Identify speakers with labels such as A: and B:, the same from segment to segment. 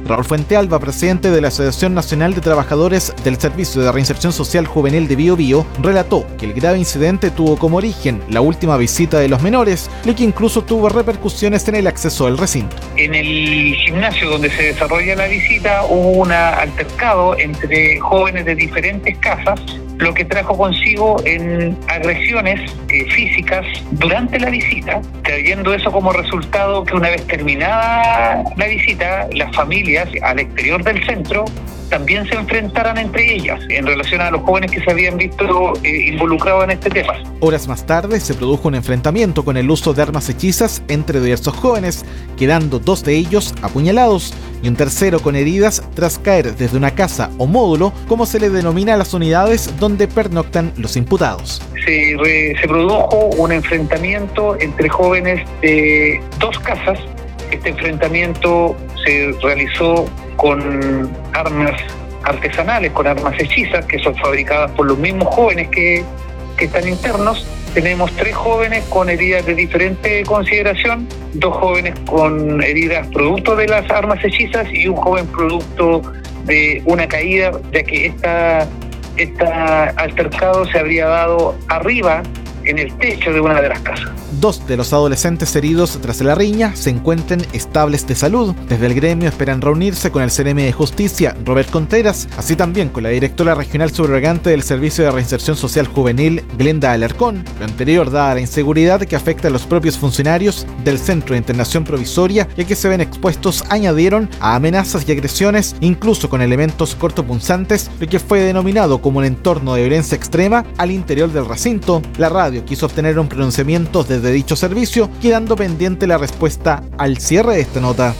A: Raúl Fuentealba, presidente de la Asociación Nacional de Trabajadores del Servicio de Reinserción Social Juvenil de Biobío, relató que el grave incidente tuvo como origen la última visita de los menores, lo que incluso tuvo repercusiones en el acceso al recinto.
B: En el gimnasio donde se desarrolla la visita hubo un altercado entre jóvenes de diferentes casas, lo que trajo consigo en agresiones físicas durante la visita, trayendo eso como resultado que una vez terminada la visita, las familias al exterior del centro también se enfrentaran entre ellas en relación a los jóvenes que se habían visto involucrados en este tema.
A: Horas más tarde se produjo un enfrentamiento con el uso de armas hechizas entre diversos jóvenes, quedando 2 de ellos apuñalados y un tercero con heridas tras caer desde una casa o módulo, como se le denomina a las unidades donde pernoctan los imputados.
B: Se produjo un enfrentamiento entre jóvenes de 2 casas. Este enfrentamiento se realizó con armas artesanales, con armas hechizas, que son fabricadas por los mismos jóvenes que están internos. Tenemos 3 jóvenes con heridas de diferente consideración, 2 jóvenes con heridas producto de las armas hechizas y un joven producto de una caída, ya que este altercado se habría dado arriba en el techo de una de las casas.
A: 2 de los adolescentes heridos tras la riña se encuentran estables de salud. Desde el gremio esperan reunirse con el CNM de Justicia, Robert Contreras, así también con la directora regional subrogante del Servicio de Reinserción Social Juvenil, Glenda Alarcón. Lo anterior dada la inseguridad que afecta a los propios funcionarios del Centro de Internación Provisoria, ya que se ven expuestos, añadieron, a amenazas y agresiones, incluso con elementos cortopunzantes, lo que fue denominado como un entorno de violencia extrema al interior del recinto. La radio quiso obtener un pronunciamiento desde dicho servicio, quedando pendiente la respuesta al cierre de esta nota.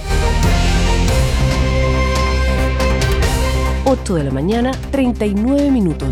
C: 8 de la mañana, 39 minutos.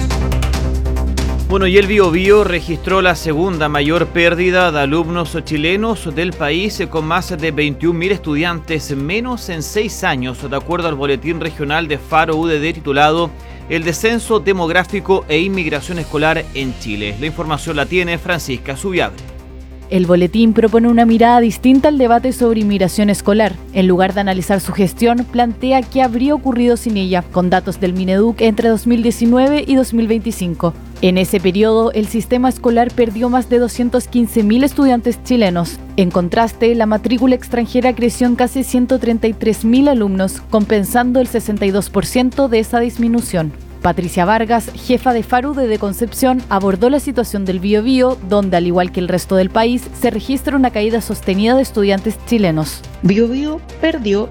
D: Bueno, y el Biobío registró la segunda mayor pérdida de alumnos chilenos del país, con más de 21.000 estudiantes menos en 6 años, de acuerdo al boletín regional de Faro UDD titulado El descenso demográfico e inmigración escolar en Chile. La información la tiene Francisca Subiabre.
E: El boletín propone una mirada distinta al debate sobre inmigración escolar. En lugar de analizar su gestión, plantea qué habría ocurrido sin ella, con datos del Mineduc entre 2019 y 2025. En ese periodo, el sistema escolar perdió más de 215.000 estudiantes chilenos. En contraste, la matrícula extranjera creció en casi 133.000 alumnos, compensando el 62% de esa disminución. Patricia Vargas, jefa de Faro UDD Concepción, abordó la situación del Biobío, donde, al igual que el resto del país, se registra una caída sostenida de estudiantes chilenos.
F: Biobío perdió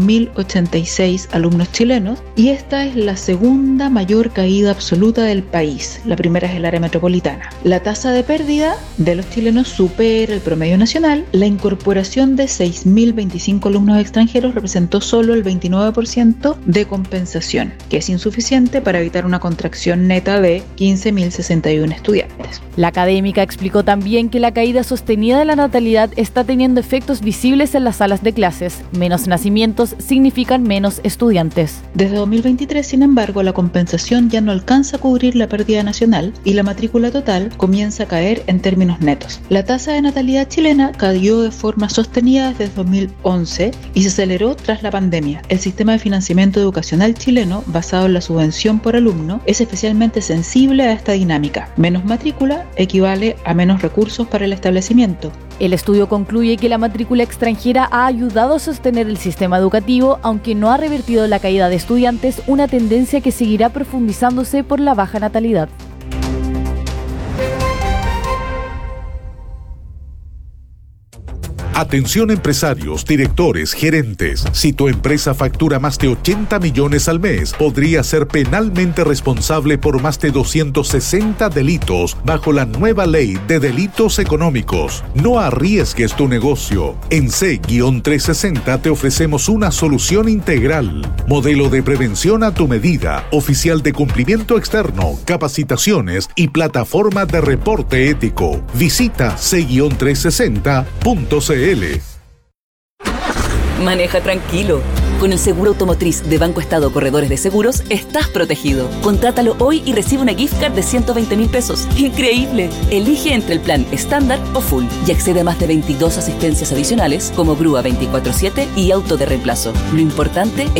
F: 21.086 alumnos chilenos y esta es la segunda mayor caída absoluta del país. La primera es el área metropolitana. La tasa de pérdida de los chilenos supera el promedio nacional. La incorporación de 6.025 alumnos extranjeros representó solo el 29% de compensación, que es insuficiente para evitar una contracción neta de 15.061 estudiantes.
E: La académica explicó también que la caída sostenida de la natalidad está teniendo efectos visibles en las salas de clases. Menos nacimientos significan menos estudiantes.
F: Desde 2023, sin embargo, la compensación ya no alcanza a cubrir la pérdida nacional y la matrícula total comienza a caer en términos netos. La tasa de natalidad chilena cayó de forma sostenida desde 2011 y se aceleró tras la pandemia. El sistema de financiamiento educacional chileno, basado en la subvención por alumno, es especialmente sensible a esta dinámica. Menos matrícula equivale a menos recursos para el establecimiento.
E: El estudio concluye que la matrícula extranjera ha ayudado a sostener el sistema educativo, aunque no ha revertido la caída de estudiantes, una tendencia que seguirá profundizándose por la baja natalidad.
G: Atención empresarios, directores, gerentes. Si tu empresa factura más de 80 millones al mes, podría ser penalmente responsable por más de 260 delitos bajo la nueva ley de delitos económicos. No arriesgues tu negocio. En C-360 te ofrecemos una solución integral. Modelo de prevención a tu medida, oficial de cumplimiento externo, capacitaciones y plataforma de reporte ético. Visita C-360.cl.
H: Maneja tranquilo. Con el seguro automotriz de Banco Estado Corredores de Seguros, estás protegido. Contrátalo hoy y recibe una gift card de 120.000 pesos. ¡Increíble! Elige entre el plan estándar o full y accede a más de 22 asistencias adicionales como grúa 24/7 y auto de reemplazo. Lo importante es